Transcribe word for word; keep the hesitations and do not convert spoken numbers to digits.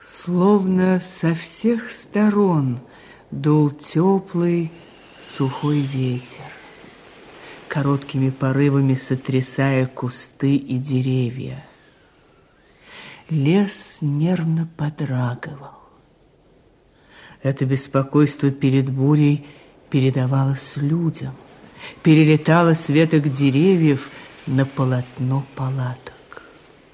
Словно со всех сторон дул теплый сухой ветер, короткими порывами сотрясая кусты и деревья. Лес нервно подрагивал. Это беспокойство перед бурей передавалось людям, перелетало с веток деревьев на полотно палаток.